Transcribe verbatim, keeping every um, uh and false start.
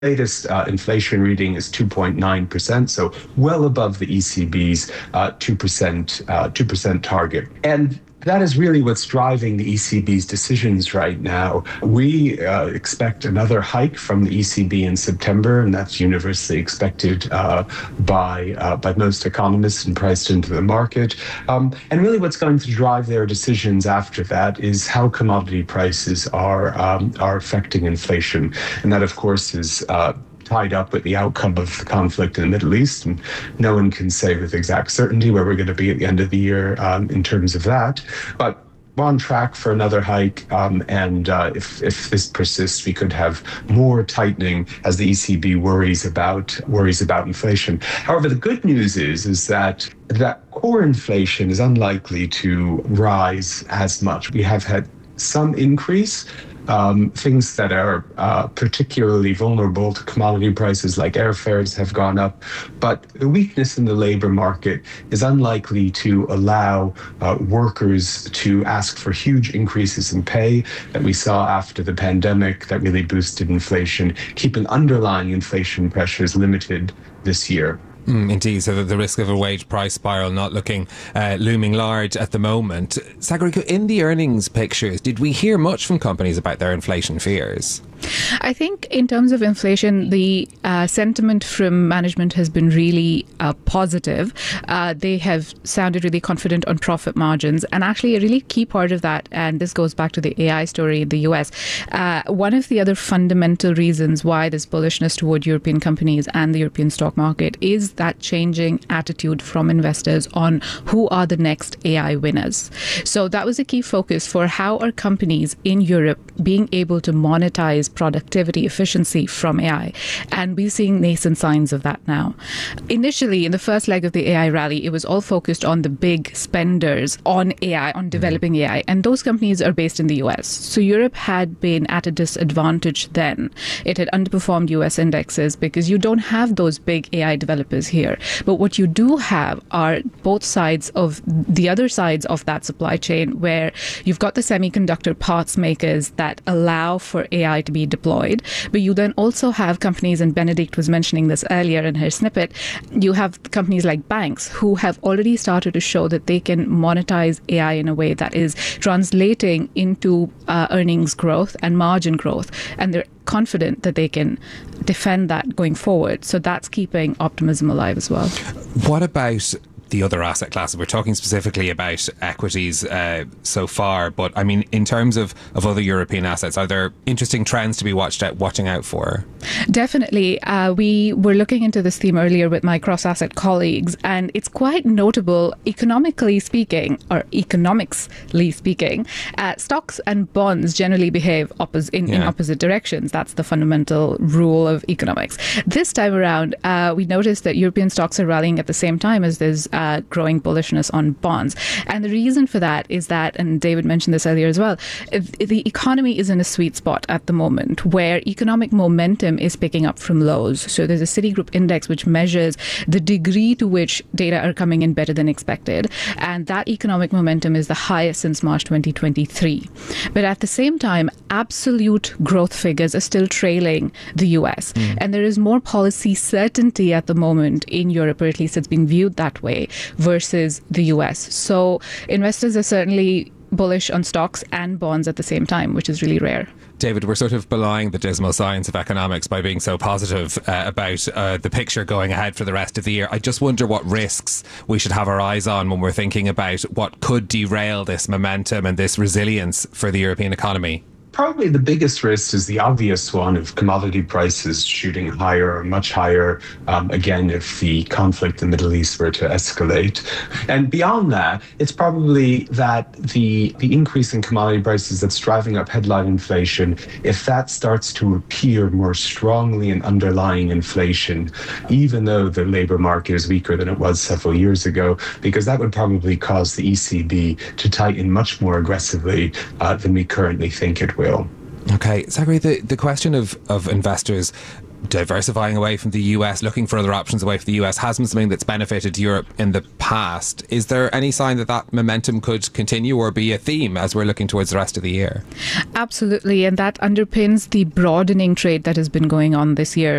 latest uh, inflation reading is two point nine percent, so well above the E C B's uh, two percent uh, two percent target. And that is really what's driving the E C B's decisions right now. We uh, expect another hike from the E C B in September, and that's universally expected uh, by uh, by most economists and priced into the market. Um, and really what's going to drive their decisions after that is how commodity prices are, um, are affecting inflation. And that, of course, is uh, tied up with the outcome of the conflict in the Middle East, and no one can say with exact certainty where we're going to be at the end of the year um, in terms of that. But we're on track for another hike, um, and uh, if if this persists, we could have more tightening as the E C B worries about worries about inflation. However, the good news is is that that core inflation is unlikely to rise as much. We have had some increase. Um, things that are uh, particularly vulnerable to commodity prices like airfares have gone up, but the weakness in the labor market is unlikely to allow uh, workers to ask for huge increases in pay that we saw after the pandemic that really boosted inflation, keeping underlying inflation pressures limited this year. Mm, indeed, so the risk of a wage price spiral not looking uh, looming large at the moment. Sagarika, in the earnings pictures, did we hear much from companies about their inflation fears? I think in terms of inflation, the uh, sentiment from management has been really uh, positive. Uh, they have sounded really confident on profit margins. And actually a really key part of that, and this goes back to the A I story in the U S, uh, one of the other fundamental reasons why this bullishness toward European companies and the European stock market is that changing attitude from investors on who are the next A I winners. So that was a key focus for how are companies in Europe being able to monetize productivity, efficiency from A I. And we're seeing nascent signs of that now. Initially, in the first leg of the A I rally, it was all focused on the big spenders on A I, on developing A I. And those companies are based in the U S. So Europe had been at a disadvantage then. It had underperformed U S indexes because you don't have those big A I developers here. But what you do have are both sides of the other sides of that supply chain, where you've got the semiconductor parts makers that allow for A I to be deployed. But you then also have companies, and Benedict was mentioning this earlier in her snippet, you have companies like banks who have already started to show that they can monetize A I in a way that is translating into uh, earnings growth and margin growth. And they're confident that they can defend that going forward. So that's keeping optimism alive as well. What about the other asset classes? We're talking specifically about equities uh, so far, but I mean, in terms of, of other European assets, are there interesting trends to be watched out, watching out for? Definitely. Uh, we were looking into this theme earlier with my cross-asset colleagues, and it's quite notable, economically speaking, or economicsly speaking, uh, stocks and bonds generally behave oppos- in, yeah. in opposite directions. That's the fundamental rule of economics. This time around, uh, we noticed that European stocks are rallying at the same time as there's Uh, growing bullishness on bonds. And the reason for that is that, and David mentioned this earlier as well, the economy is in a sweet spot at the moment where economic momentum is picking up from lows. So there's a Citigroup index which measures the degree to which data are coming in better than expected. And that economic momentum is the highest since March twenty twenty-three. But at the same time, absolute growth figures are still trailing the U S. Mm. And there is more policy certainty at the moment in Europe, or at least it's been viewed that way, versus the U S. So investors are certainly bullish on stocks and bonds at the same time, which is really rare. David, we're sort of belying the dismal science of economics by being so positive uh, about uh, the picture going ahead for the rest of the year. I just wonder what risks we should have our eyes on when we're thinking about what could derail this momentum and this resilience for the European economy. Probably the biggest risk is the obvious one of commodity prices shooting higher or much higher, um, again, if the conflict in the Middle East were to escalate. And beyond that, it's probably that the, the increase in commodity prices that's driving up headline inflation, if that starts to appear more strongly in underlying inflation, even though the labor market is weaker than it was several years ago, because that would probably cause the E C B to tighten much more aggressively uh, than we currently think it will. Okay, Zachary, the, the question of, of investors diversifying away from the U S, looking for other options away from the U S, has been something that's benefited Europe in the past. Is there any sign that that momentum could continue or be a theme as we're looking towards the rest of the year? Absolutely, and that underpins the broadening trade that has been going on this year.